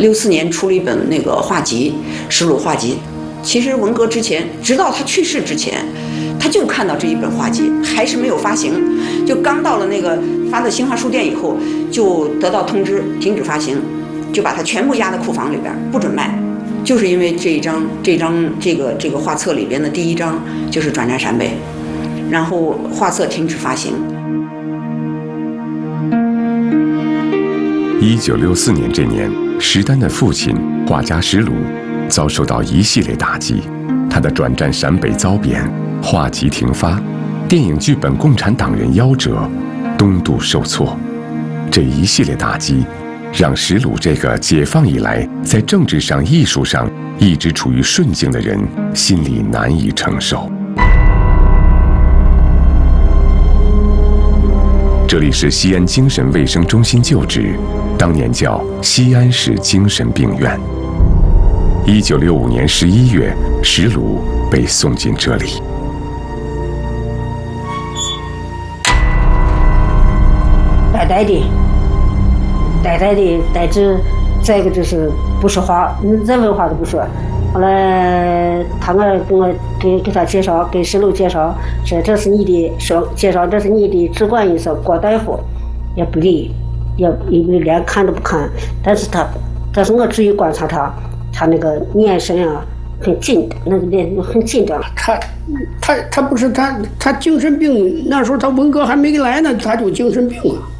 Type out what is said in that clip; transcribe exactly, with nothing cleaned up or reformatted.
六四年出了一本那个画集《石鲁画集》。其实文革之前，直到他去世之前，他就看到这一本画集，还是没有发行。就刚到了那个发到新华书店以后，就得到通知停止发行，就把它全部压在库房里边，不准卖。就是因为这一张这张这个这个画册里边的第一张就是转战陕北，然后画册停止发行。 一九六四年这年，石丹的父亲画家石鲁遭受到一系列打击，他的转战陕北遭贬，画集停发，电影剧本《共产党人夭折》东渡受挫。这一系列打击让石鲁这个解放以来在政治上、艺术上一直处于顺境的人心里难以承受。这里是西安精神卫生中心旧址，当年叫西安市精神病院。一九六五年十一月，石鲁被送进这里。 呆呆的，呆呆的，呆着。再一个就是不说话，任何话都不说。后来他们跟我给给他介绍，给石鲁介绍，说这是你的，说介绍这是你的主管医生郭大夫，也不理，也也连看都不看。但是他，但是我注意观察他，他那个眼神啊很紧，那个脸很紧张。 他他他不是他他精神病，那时候他文革还没来呢，他就精神病了。